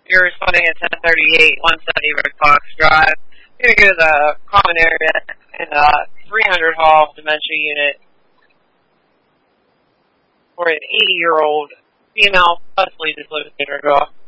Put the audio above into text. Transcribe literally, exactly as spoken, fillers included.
You're responding at ten thirty-eight, one seventy Red Fox Drive. You're going to go to the common area in the three hundred hall dementia unit for an eighty-year-old female, possibly dislocated jaw.